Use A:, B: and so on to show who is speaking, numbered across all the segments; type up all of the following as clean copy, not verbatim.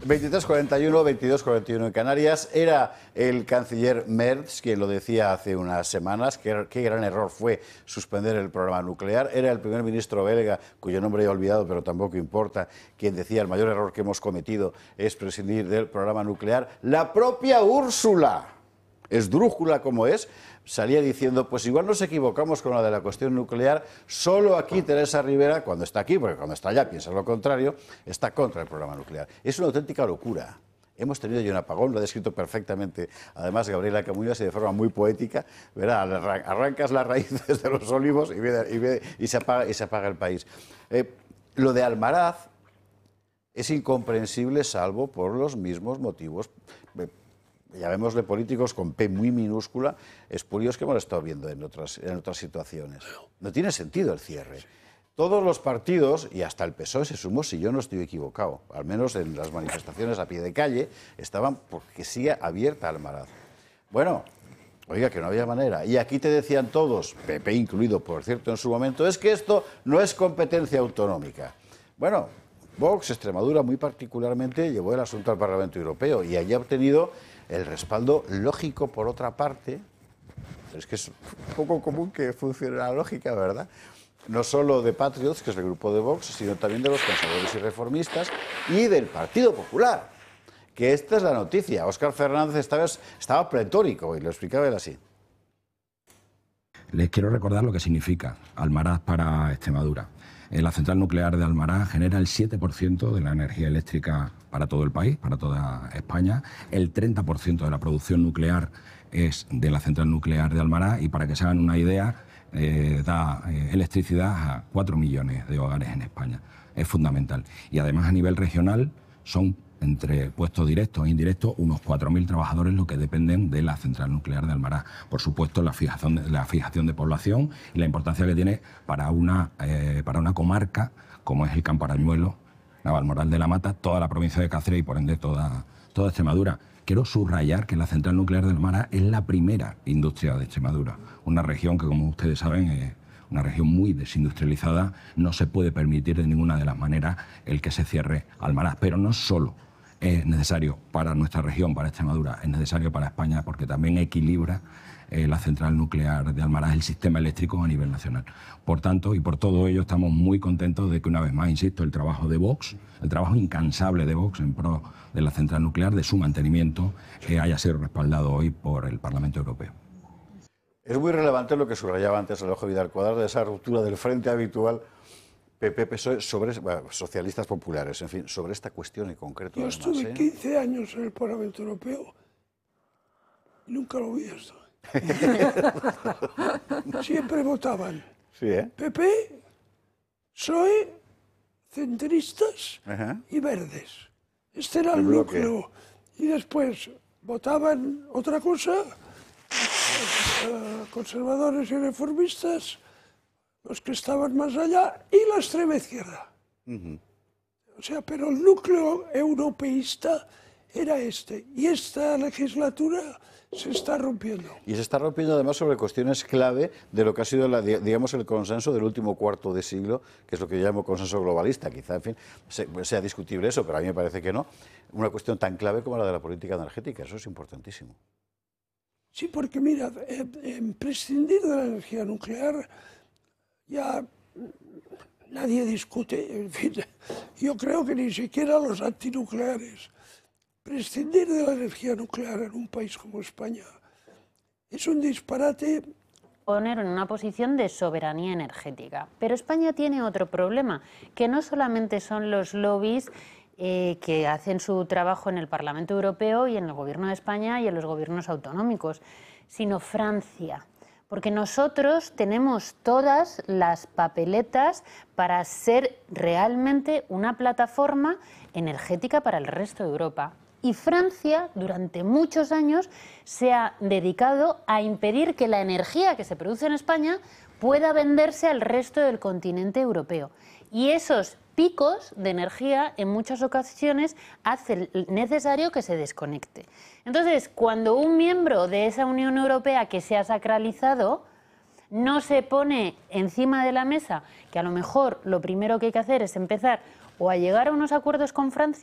A: 23:41, 22:41 en Canarias. Era el canciller Merz quien lo decía hace unas semanas, que qué gran error fue suspender el programa nuclear. Era el primer ministro belga, cuyo nombre he olvidado, pero tampoco importa, quien decía el mayor error que hemos cometido es prescindir del programa nuclear. La propia Úrsula, esdrújula como es, salía diciendo, pues igual nos equivocamos con la de la cuestión nuclear, solo aquí Teresa Rivera, cuando está aquí, porque cuando está allá piensa lo contrario, está contra el programa nuclear. Es una auténtica locura. Hemos tenido ya un apagón, lo ha descrito perfectamente, además, Gabriela Camuñas, y de forma muy poética, ¿verdad? Arrancas las raíces de los olivos y se apaga el país. Lo de Almaraz es incomprensible salvo por los mismos motivos, llamémosle políticos con P muy minúscula, espurios que hemos estado viendo en otras situaciones. No tiene sentido el cierre. Todos los partidos, y hasta el PSOE se sumó, si yo no estoy equivocado, al menos en las manifestaciones a pie de calle, estaban porque siga abierta Almaraz. Bueno, oiga, que no había manera. Y aquí te decían todos, PP incluido, por cierto, en su momento, es que esto no es competencia autonómica. Bueno, Vox, Extremadura muy particularmente, llevó el asunto al Parlamento Europeo y allí ha obtenido el respaldo lógico, por otra parte, pero es que es un poco común que funcione la lógica, ¿verdad? No solo de Patriots, que es el grupo de Vox, sino también de los conservadores y reformistas y del Partido Popular, que esta es la noticia. Óscar Fernández estaba pletórico y lo explicaba él así.
B: Les quiero recordar lo que significa Almaraz para Extremadura. La central nuclear de Almaraz genera el 7% de la energía eléctrica para todo el país, para toda España. El 30% de la producción nuclear es de la central nuclear de Almaraz y, para que se hagan una idea, da electricidad a 4 millones de hogares en España. Es fundamental. Y además, a nivel regional, son, entre puestos directos e indirectos, unos 4.000 trabajadores los que dependen de la central nuclear de Almaraz. Por supuesto, la fijación de población y la importancia que tiene para una comarca como es el Campo Arañuelo, Navalmoral de la Mata, toda la provincia de Cáceres y, por ende, toda Extremadura. Quiero subrayar que la central nuclear de Almaraz es la primera industria de Extremadura, una región que, como ustedes saben, es una región muy desindustrializada. No se puede permitir de ninguna de las maneras el que se cierre Almaraz, pero no solo es necesario para nuestra región, para Extremadura, es necesario para España, porque también equilibra la central nuclear de Almaraz el sistema eléctrico a nivel nacional. Por tanto, y por todo ello, estamos muy contentos de que, una vez más, insisto, el trabajo de Vox, el trabajo incansable de Vox en pro de la central nuclear, de su mantenimiento, haya sido respaldado hoy por el Parlamento Europeo.
A: Es muy relevante lo que subrayaba antes Alejo Vidal Quadras, de esa ruptura del frente habitual PP-PSOE sobre socialistas populares, en fin, sobre esta cuestión en concreto.
C: Yo estuve 15 años en el Parlamento Europeo y nunca lo vi esto. Siempre votaban PP, PSOE, centristas y verdes. Este era el núcleo. Y después votaban otra cosa, conservadores y reformistas, los que estaban más allá, y la extrema izquierda. O sea, pero el núcleo europeísta era este. Y esta legislatura se está rompiendo.
A: Y se está rompiendo además sobre cuestiones clave de lo que ha sido, digamos, el consenso del último cuarto de siglo, que es lo que yo llamo consenso globalista. Quizá, en fin, sea discutible eso, pero a mí me parece que no. Una cuestión tan clave como la de la política energética, eso es importantísimo.
C: Sí, porque mira, prescindir de la energía nuclear ya nadie discute. En fin, yo creo que ni siquiera los antinucleares. Prescindir de la energía nuclear en un país como España es un disparate.
D: Poner en una posición de soberanía energética. Pero España tiene otro problema, que no solamente son los lobbies que hacen su trabajo en el Parlamento Europeo y en el Gobierno de España y en los gobiernos autonómicos, sino Francia. Porque nosotros tenemos todas las papeletas para ser realmente una plataforma energética para el resto de Europa. Y Francia, durante muchos años, se ha dedicado a impedir que la energía que se produce en España pueda venderse al resto del continente europeo. Y esos picos de energía en muchas ocasiones hacen necesario que se desconecte. Entonces, cuando un miembro de esa Unión Europea que se ha sacralizado no se pone encima de la mesa, que a lo mejor lo primero que hay que hacer es empezar o a llegar a unos acuerdos con Francia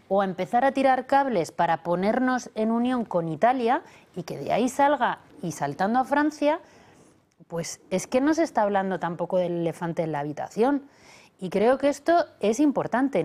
D: o empezar a tirar cables para ponernos en unión con Italia y que de ahí salga y saltando a Francia, pues es que no se está hablando tampoco del elefante en la habitación. Y creo que esto es importante.